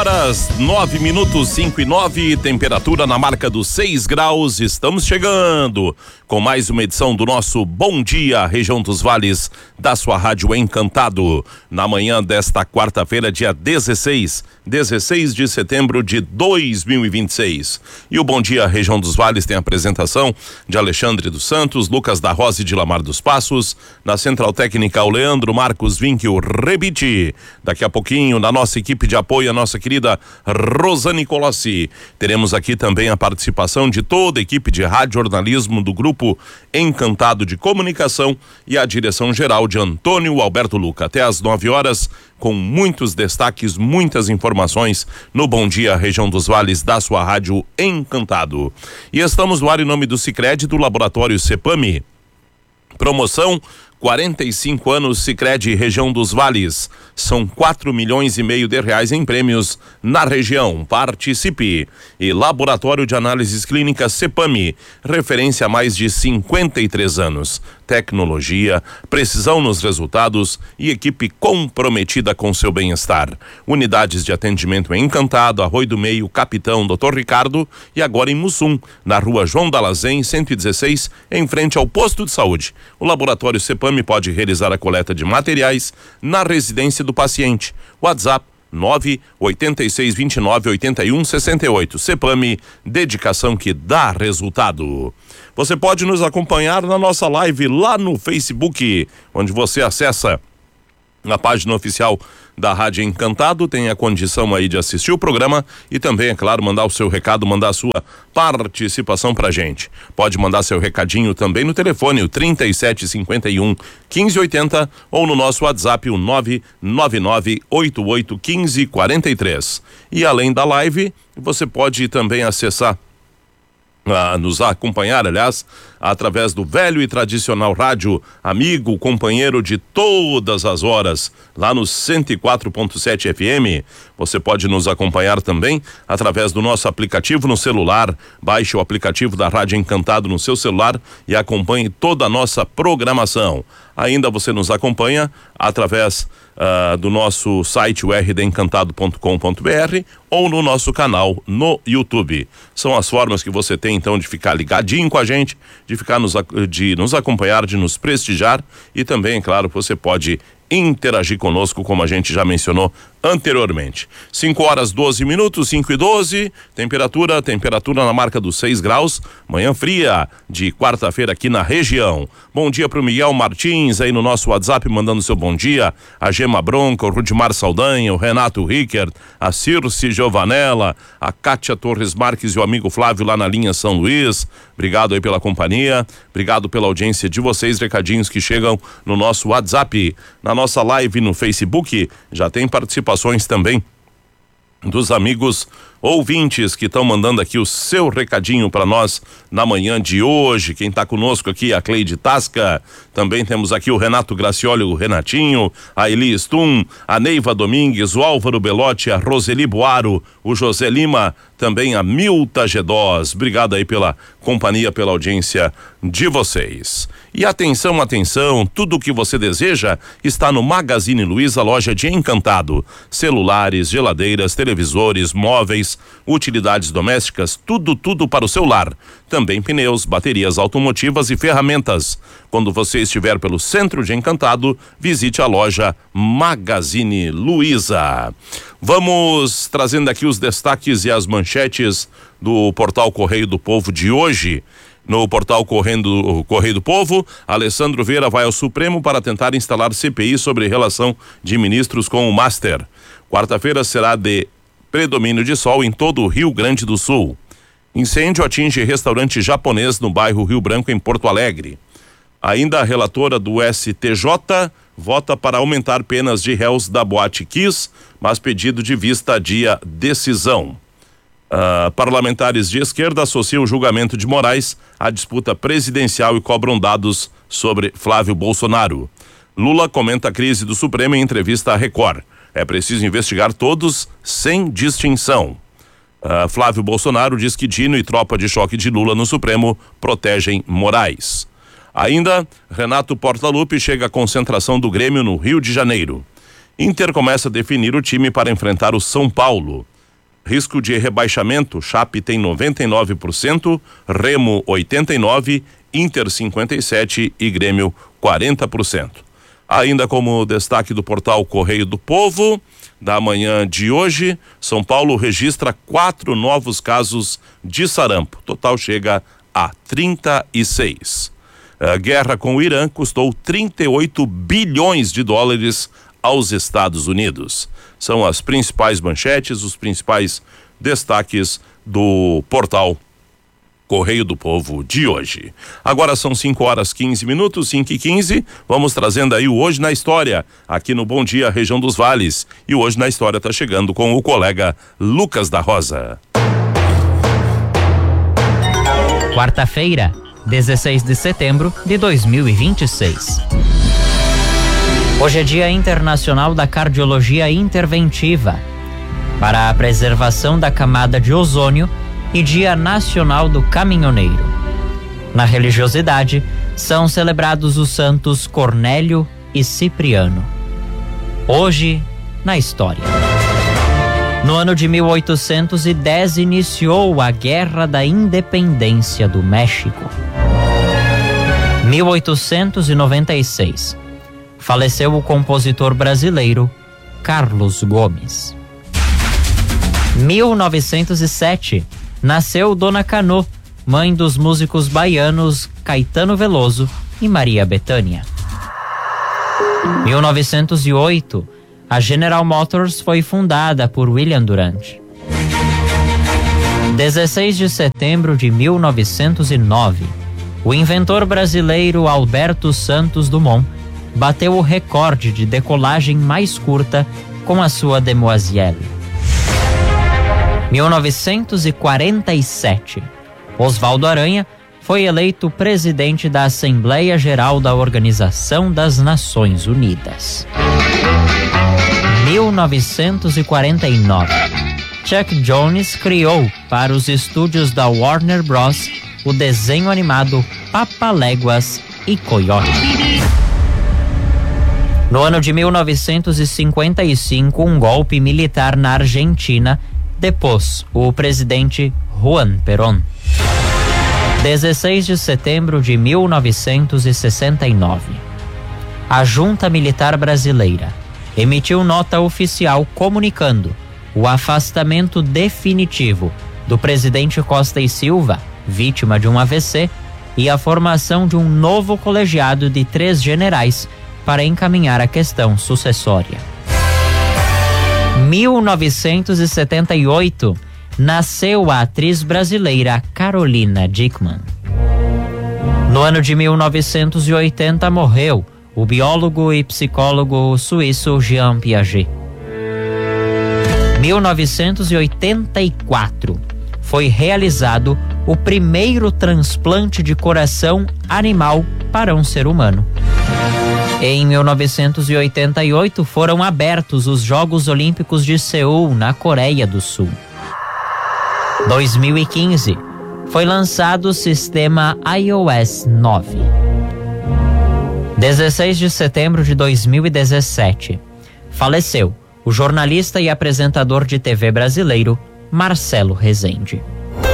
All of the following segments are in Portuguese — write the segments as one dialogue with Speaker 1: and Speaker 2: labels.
Speaker 1: horas, 9 minutos, 5:09, temperatura na marca dos 6 graus. Estamos chegando com mais uma edição do nosso Bom Dia, Região dos Vales, da sua Rádio Encantado. Na manhã desta quarta-feira, dia 16 de setembro de 2026. E o Bom Dia, Região dos Vales tem a apresentação de Alexandre dos Santos, Lucas da Rosa e de Lamar dos Passos. Na Central Técnica, o Leandro Marcos Vinck, o Rebite. Daqui a pouquinho, na nossa equipe de apoio, a nossa querida Rosane Colossi. Teremos aqui também a participação de toda a equipe de rádio jornalismo do Grupo Encantado de Comunicação e a direção geral de Antônio Alberto Luca. Até às 9 horas, com muitos destaques, muitas informações no Bom Dia, Região dos Vales, da sua Rádio Encantado. E estamos no ar em nome do Sicredi, do Laboratório Cepame. Promoção 45 anos Sicredi, Região dos Vales. São 4,5 milhões de reais em prêmios na região. Participe. E Laboratório de Análises Clínicas Cepame, referência há mais de 53 anos. Tecnologia, precisão nos resultados e equipe comprometida com seu bem-estar. Unidades de atendimento em Encantado, Arroio do Meio, Capitão, Dr. Ricardo e agora em Mussum, na Rua João Dalazen, 116, em frente ao posto de saúde. O Laboratório Cepame pode realizar a coleta de materiais na residência do paciente. WhatsApp 986298168. Cepame, dedicação que dá resultado. Você pode nos acompanhar na nossa live lá no Facebook, onde você acessa na página oficial da Rádio Encantado, tem a condição aí de assistir o programa e também, é claro, mandar o seu recado, mandar a sua participação pra gente. Pode mandar seu recadinho também no telefone, o 3751-1580 ou no nosso WhatsApp, o 999881543. E além da live, você pode também acessar nos acompanhar, aliás, através do velho e tradicional rádio, amigo, companheiro de todas as horas, lá no 104.7 FM. Você pode nos acompanhar também através do nosso aplicativo no celular. Baixe o aplicativo da Rádio Encantado no seu celular e acompanhe toda a nossa programação. Ainda você nos acompanha através do nosso site, o rdencantado.com.br, ou no nosso canal no YouTube. São as formas que você tem então de ficar ligadinho com a gente, de ficar de nos acompanhar, de nos prestigiar, e também, claro, você pode interagir conosco, como a gente já mencionou anteriormente. 5 horas 12 minutos, 5:12, temperatura na marca dos 6 graus, manhã fria de quarta-feira aqui na região. Bom dia pro Miguel Martins aí no nosso WhatsApp, mandando seu bom dia, a Gema Bronca, o Rudimar Saldanha, o Renato Rickert, a Circe Giovanella, a Kátia Torres Marques e o amigo Flávio lá na linha São Luís. Obrigado aí pela companhia, obrigado pela audiência de vocês, recadinhos que chegam no nosso WhatsApp. Na nossa live no Facebook já tem participações também dos amigos ouvintes que estão mandando aqui o seu recadinho para nós na manhã de hoje. Quem está conosco aqui, a Cleide Tasca, também temos aqui o Renato Gracioli, o Renatinho, a Eli Stum, a Neiva Domingues, o Álvaro Belotti, a Roseli Boaro, o José Lima, também a Milta Gedós. Obrigado aí pela companhia, pela audiência de vocês. E atenção, tudo o que você deseja está no Magazine Luiza, loja de Encantado. Celulares, geladeiras, televisores, móveis, utilidades domésticas, tudo para o seu lar. Também pneus, baterias automotivas e ferramentas. Quando você estiver pelo centro de Encantado, visite a loja Magazine Luiza. Vamos trazendo aqui os destaques e as manchetes do portal Correio do Povo de hoje. No portal Correio do Povo, Alessandro Vieira vai ao Supremo para tentar instalar CPI sobre relação de ministros com o Master. Quarta-feira será de predomínio de sol em todo o Rio Grande do Sul. Incêndio atinge restaurante japonês no bairro Rio Branco, em Porto Alegre. Ainda a relatora do STJ vota para aumentar penas de réus da Boate Kiss, mas pedido de vista adia decisão. Parlamentares de esquerda associam o julgamento de Moraes à disputa presidencial e cobram dados sobre Flávio Bolsonaro. Lula comenta a crise do Supremo em entrevista à Record. É preciso investigar todos sem distinção. Flávio Bolsonaro diz que Dino e tropa de choque de Lula no Supremo protegem Moraes. Ainda, Renato Portaluppi chega à concentração do Grêmio no Rio de Janeiro. Inter começa a definir o time para enfrentar o São Paulo. Risco de rebaixamento, Chape tem 99%, Remo 89%, Inter 57% e Grêmio 40%. Ainda como destaque do portal Correio do Povo, da manhã de hoje, São Paulo registra 4 novos casos de sarampo. O total chega a 36. A guerra com o Irã custou 38 bilhões de dólares aos Estados Unidos. São as principais manchetes, os principais destaques do portal Correio do Povo de hoje. Agora são 5h15, 5h15. Vamos trazendo aí o Hoje na História, aqui no Bom Dia, região dos Vales. E o Hoje na História está chegando com o colega Lucas da Rosa.
Speaker 2: Quarta-feira, 16 de setembro de 2026. Hoje é Dia Internacional da Cardiologia Interventiva, para a preservação da camada de ozônio e Dia Nacional do Caminhoneiro. Na religiosidade, são celebrados os santos Cornélio e Cipriano. Hoje, na história. No ano de 1810, iniciou a Guerra da Independência do México. 1896. Faleceu o compositor brasileiro Carlos Gomes. 1907. Nasceu Dona Canô, mãe dos músicos baianos Caetano Veloso e Maria Bethânia. 1908. A General Motors foi fundada por William Durant. 16 de setembro de 1909. O inventor brasileiro Alberto Santos Dumont bateu o recorde de decolagem mais curta com a sua Demoiselle. 1947. Oswaldo Aranha foi eleito presidente da Assembleia Geral da Organização das Nações Unidas. 1949. Chuck Jones criou para os estúdios da Warner Bros. O desenho animado Papaléguas e Coyote. No ano de 1955, um golpe militar na Argentina depôs o presidente Juan Perón. 16 de setembro de 1969. A Junta Militar Brasileira emitiu nota oficial comunicando o afastamento definitivo do presidente Costa e Silva, vítima de um AVC, e a formação de um novo colegiado de 3 generais para encaminhar a questão sucessória. 1978. Nasceu a atriz brasileira Carolina Dickmann. No ano de 1980 morreu o biólogo e psicólogo suíço Jean Piaget. 1984 foi realizado o primeiro transplante de coração animal para um ser humano. Em 1988 foram abertos os Jogos Olímpicos de Seul, na Coreia do Sul. 2015 foi lançado o sistema iOS 9. 16 de setembro de 2017, faleceu o jornalista e apresentador de TV brasileiro Marcelo Rezende.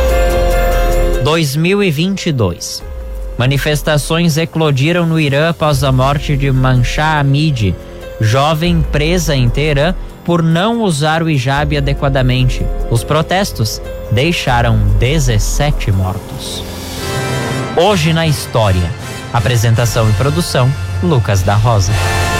Speaker 2: 2022. Manifestações eclodiram no Irã após a morte de Mahsa Amini, jovem presa em Teherã por não usar o hijab adequadamente. Os protestos deixaram 17 mortos. Hoje na história. Apresentação e produção, Lucas da Rosa.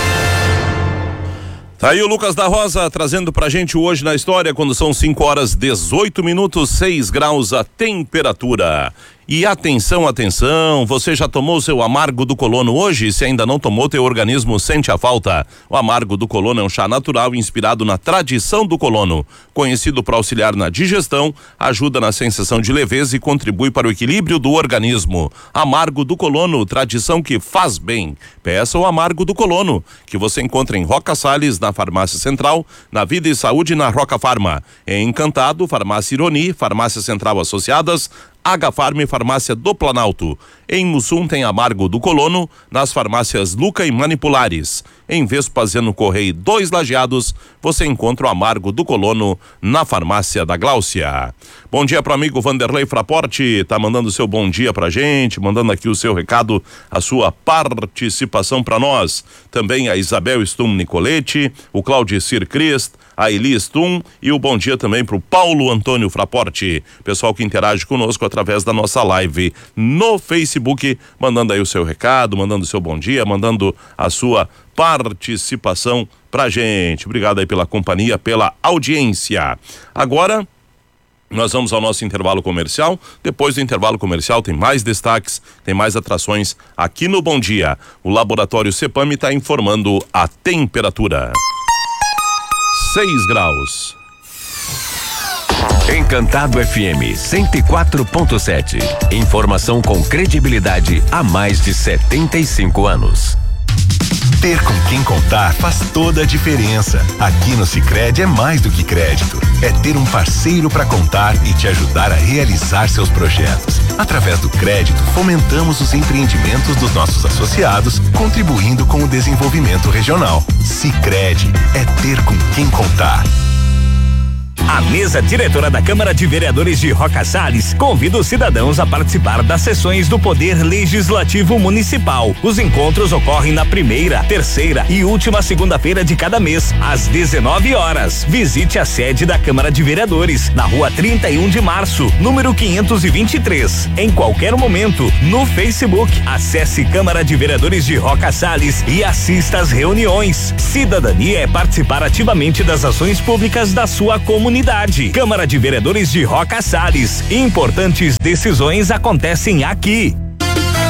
Speaker 1: Tá aí o Lucas da Rosa trazendo pra gente o Hoje na História, quando são 5h18, 6 graus a temperatura. E atenção, atenção, você já tomou seu Amargo do Colono hoje? Se ainda não tomou, teu organismo sente a falta. O Amargo do Colono é um chá natural inspirado na tradição do colono. Conhecido para auxiliar na digestão, ajuda na sensação de leveza e contribui para o equilíbrio do organismo. Amargo do Colono, tradição que faz bem. Peça o Amargo do Colono, que você encontra em Roca Salles, na Farmácia Central, na Vida e Saúde, na Roca Farma. Em Encantado, Farmácia Ironi, Farmácia Central Associadas, H-Farm e Farmácia do Planalto. Em Mussum tem Amargo do Colono, nas farmácias Luca e Manipulares. Em Vespasiano Correia 2 Lajeados, você encontra o Amargo do Colono na farmácia da Gláucia. Bom dia pro amigo Vanderlei Fraporte, tá mandando seu bom dia pra gente, mandando aqui o seu recado, a sua participação pra nós. Também a Isabel Stum Nicolete, o Claudicir Crist, a Eli Stum e o bom dia também pro Paulo Antônio Fraporte, pessoal que interage conosco através da nossa live no Facebook, mandando aí o seu recado, mandando o seu bom dia, mandando a sua participação pra gente. Obrigado aí pela companhia, pela audiência. Agora nós vamos ao nosso intervalo comercial. Depois do intervalo comercial tem mais destaques, tem mais atrações aqui no Bom Dia. O Laboratório Cepam está informando a temperatura. 6 graus.
Speaker 3: Encantado FM 104.7. Informação com credibilidade há mais de 75 anos.
Speaker 4: Ter com quem contar faz toda a diferença. Aqui no Sicredi é mais do que crédito. É ter um parceiro para contar e te ajudar a realizar seus projetos. Através do crédito, fomentamos os empreendimentos dos nossos associados, contribuindo com o desenvolvimento regional. Sicredi é ter com quem contar.
Speaker 5: A mesa diretora da Câmara de Vereadores de Roca Salles convida os cidadãos a participar das sessões do Poder Legislativo Municipal. Os encontros ocorrem na primeira, terceira e última segunda-feira de cada mês, às 19 horas. Visite a sede da Câmara de Vereadores, na rua 31 de março, número 523. Em qualquer momento, no Facebook, acesse Câmara de Vereadores de Roca Salles e assista às reuniões. Cidadania é participar ativamente das ações públicas da sua comunidade. Câmara de Vereadores de Roca Salles. Importantes decisões acontecem aqui.